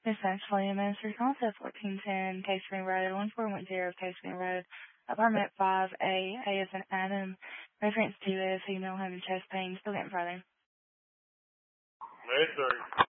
This is actually a minister's concept 1410 Case Spring Road, 1410 Case Spring Road, apartment 5A, A is an Adam, reference to as female having chest pain, still getting further. Yes, sir.